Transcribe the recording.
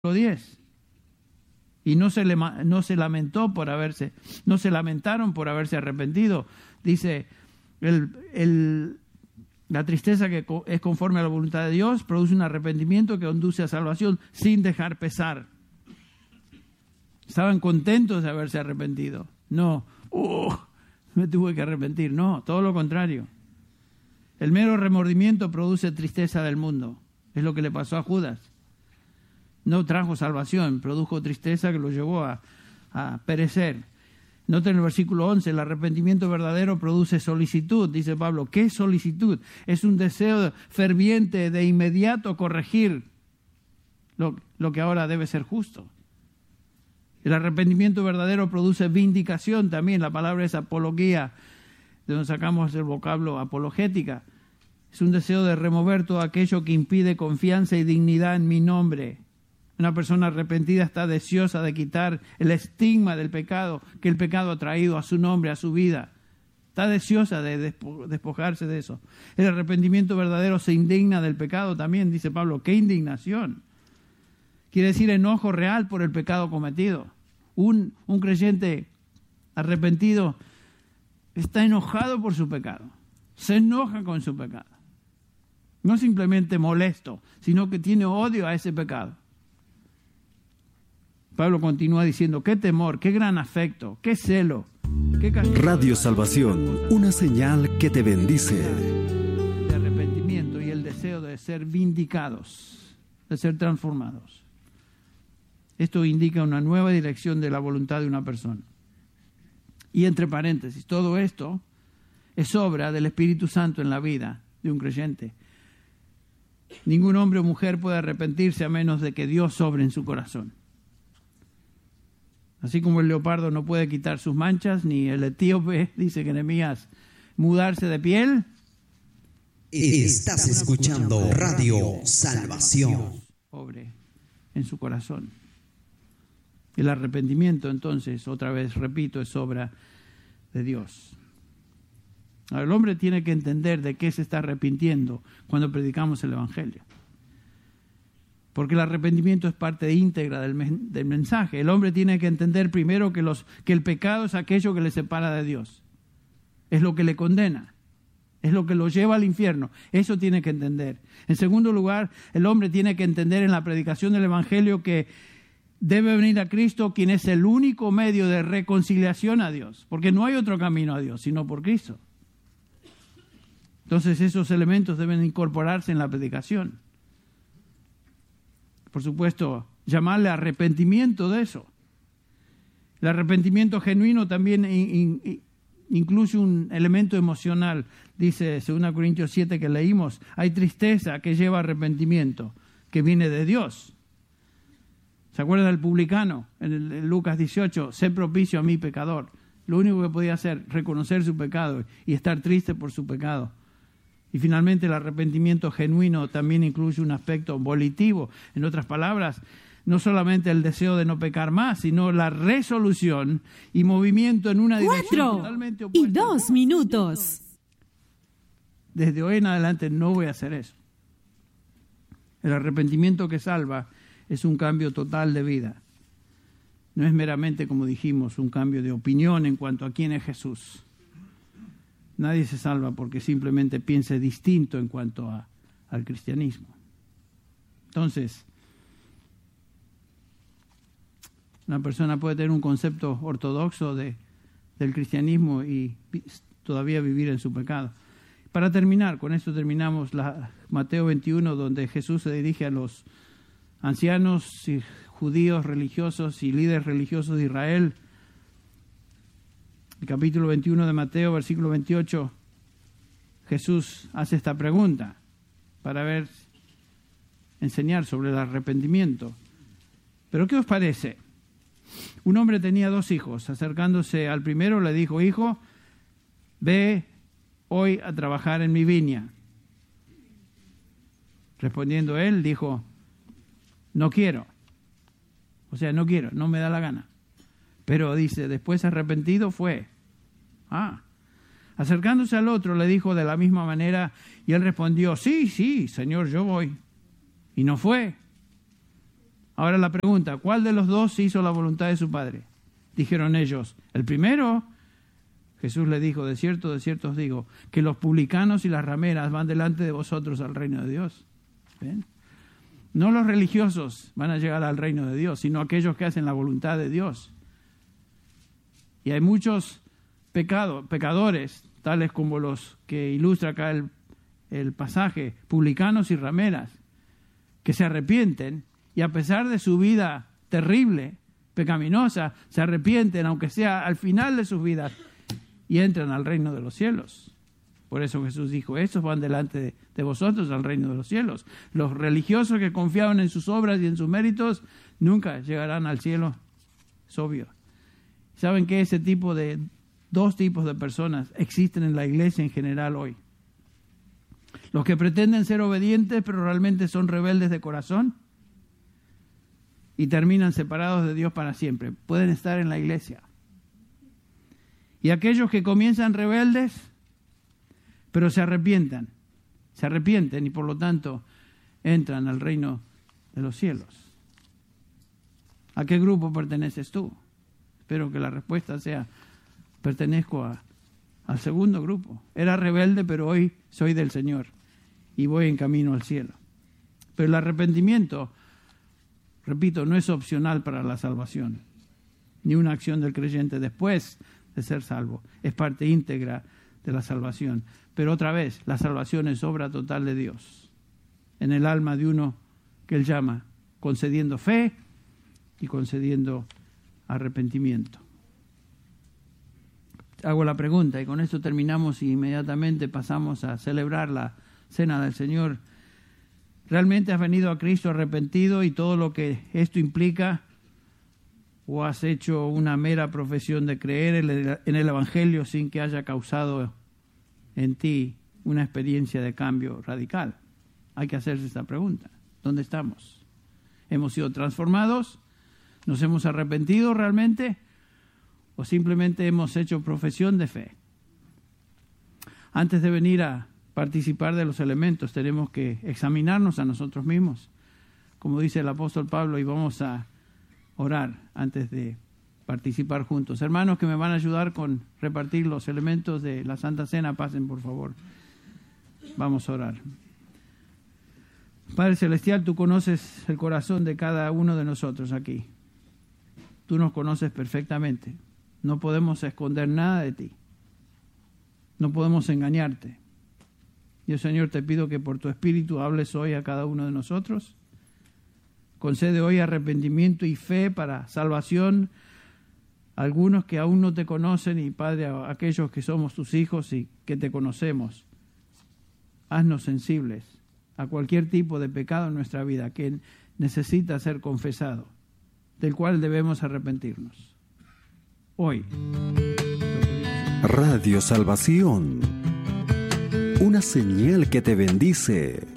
10. Y no se lamentaron por haberse arrepentido. Dice, la tristeza que es conforme a la voluntad de Dios produce un arrepentimiento que conduce a salvación sin dejar pesar. Estaban contentos de haberse arrepentido. No, me tuve que arrepentir. No, todo lo contrario. El mero remordimiento produce tristeza del mundo. Es lo que le pasó a Judas. No trajo salvación, produjo tristeza que lo llevó a perecer. Noten el versículo 11, el arrepentimiento verdadero produce solicitud, dice Pablo. ¿Qué es solicitud? Es un deseo ferviente de inmediato corregir lo que ahora debe ser justo. El arrepentimiento verdadero produce vindicación también. La palabra es apología, de donde sacamos el vocablo apologética. Es un deseo de remover todo aquello que impide confianza y dignidad en mi nombre. Una persona arrepentida está deseosa de quitar el estigma del pecado que el pecado ha traído a su nombre, a su vida. Está deseosa de despojarse de eso. El arrepentimiento verdadero se indigna del pecado también, dice Pablo. ¡Qué indignación! Quiere decir enojo real por el pecado cometido. Un creyente arrepentido está enojado por su pecado. Se enoja con su pecado. No simplemente molesto, sino que tiene odio a ese pecado. Pablo continúa diciendo, qué temor, qué gran afecto, qué celo, qué castigo. Radio Salvación, una señal que te bendice. De arrepentimiento y el deseo de ser vindicados, de ser transformados. Esto indica una nueva dirección de la voluntad de una persona. Y entre paréntesis, todo esto es obra del Espíritu Santo en la vida de un creyente. Ningún hombre o mujer puede arrepentirse a menos de que Dios obre en su corazón. Así como el leopardo no puede quitar sus manchas, ni el etíope, dice Nehemías, mudarse de piel. Estás escuchando Radio Salvación. Obre en su corazón. El arrepentimiento, entonces, otra vez repito, es obra de Dios. Ahora, el hombre tiene que entender de qué se está arrepintiendo cuando predicamos el Evangelio. Porque el arrepentimiento es parte íntegra del mensaje. El hombre tiene que entender primero que el pecado es aquello que le separa de Dios. Es lo que le condena. Es lo que lo lleva al infierno. Eso tiene que entender. En segundo lugar, el hombre tiene que entender en la predicación del Evangelio que debe venir a Cristo, quien es el único medio de reconciliación a Dios. Porque no hay otro camino a Dios, sino por Cristo. Entonces esos elementos deben incorporarse en la predicación. Por supuesto, llamarle arrepentimiento de eso. El arrepentimiento genuino también incluye un elemento emocional. Dice 2 Corintios 7 que leímos, hay tristeza que lleva arrepentimiento, que viene de Dios. ¿Se acuerdan del publicano? En Lucas 18, sé propicio a mi pecador. Lo único que podía hacer, reconocer su pecado y estar triste por su pecado. Y finalmente el arrepentimiento genuino también incluye un aspecto volitivo. En otras palabras, no solamente el deseo de no pecar más, sino la resolución y movimiento en una dirección totalmente opuesta. 4 y 2 minutos. Desde hoy en adelante no voy a hacer eso. El arrepentimiento que salva es un cambio total de vida. No es meramente, como dijimos, un cambio de opinión en cuanto a quién es Jesús. Nadie se salva porque simplemente piense distinto en cuanto al cristianismo. Entonces, una persona puede tener un concepto ortodoxo del cristianismo y todavía vivir en su pecado. Para terminar, con esto terminamos Mateo 21, donde Jesús se dirige a los ancianos y judíos religiosos y líderes religiosos de Israel. El capítulo 21 de Mateo, versículo 28, Jesús hace esta pregunta para enseñar sobre el arrepentimiento. ¿Pero qué os parece? Un hombre tenía 2 hijos. Acercándose al primero le dijo, hijo, ve hoy a trabajar en mi viña. Respondiendo él, dijo, no quiero. O sea, no quiero, no me da la gana. Pero dice, después arrepentido fue. Acercándose al otro le dijo de la misma manera y él respondió, sí, Señor, yo voy. Y no fue. Ahora la pregunta, ¿cuál de los dos hizo la voluntad de su padre? Dijeron ellos, el primero. Jesús le dijo, de cierto os digo, que los publicanos y las rameras van delante de vosotros al reino de Dios. ¿Ven? No los religiosos van a llegar al reino de Dios, sino aquellos que hacen la voluntad de Dios. Y hay muchos pecadores, tales como los que ilustra acá el pasaje, publicanos y rameras, que se arrepienten y a pesar de su vida terrible, pecaminosa, se arrepienten, aunque sea al final de sus vidas, y entran al reino de los cielos. Por eso Jesús dijo, estos van delante de vosotros al reino de los cielos. Los religiosos que confiaban en sus obras y en sus méritos nunca llegarán al cielo. Es obvio. ¿Saben qué? Dos tipos de personas existen en la iglesia en general hoy. Los que pretenden ser obedientes pero realmente son rebeldes de corazón y terminan separados de Dios para siempre. Pueden estar en la iglesia. Y aquellos que comienzan rebeldes, pero se arrepienten y por lo tanto entran al reino de los cielos. ¿A qué grupo perteneces tú? Espero que la respuesta sea, pertenezco al segundo grupo. Era rebelde, pero hoy soy del Señor y voy en camino al cielo. Pero el arrepentimiento, repito, no es opcional para la salvación, ni una acción del creyente después de ser salvo. Es parte íntegra de la salvación. Pero otra vez, la salvación es obra total de Dios en el alma de uno que Él llama, concediendo fe y concediendo arrepentimiento. Hago la pregunta y con esto terminamos y inmediatamente pasamos a celebrar la Cena del Señor. ¿Realmente has venido a Cristo arrepentido y todo lo que esto implica? ¿O has hecho una mera profesión de creer en el Evangelio sin que haya causado en ti una experiencia de cambio radical? Hay que hacerse esta pregunta. ¿Dónde estamos? ¿Hemos sido transformados? ¿Nos hemos arrepentido realmente? ¿O simplemente hemos hecho profesión de fe? Antes de venir a participar de los elementos, tenemos que examinarnos a nosotros mismos. Como dice el apóstol Pablo, y vamos a orar antes de participar juntos. Hermanos que me van a ayudar con repartir los elementos de la Santa Cena, pasen por favor. Vamos a orar. Padre Celestial, tú conoces el corazón de cada uno de nosotros aquí. Tú nos conoces perfectamente. No podemos esconder nada de ti. No podemos engañarte. Yo, Señor, te pido que por tu Espíritu hables hoy a cada uno de nosotros. Concede hoy arrepentimiento y fe para salvación a algunos que aún no te conocen y, Padre, a aquellos que somos tus hijos y que te conocemos. Haznos sensibles a cualquier tipo de pecado en nuestra vida que necesita ser confesado, del cual debemos arrepentirnos. Hoy. Radio Salvación. Una señal que te bendice.